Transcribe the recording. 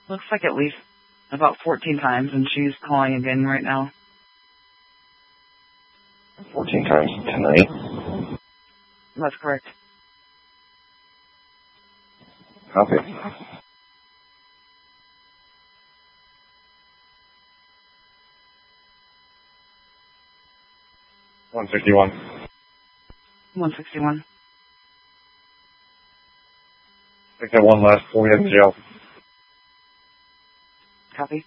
Looks like at least about 14 times, and she's calling again right now. 14 times tonight? That's correct. Copy. 161. 161. I think that one last before we head to jail.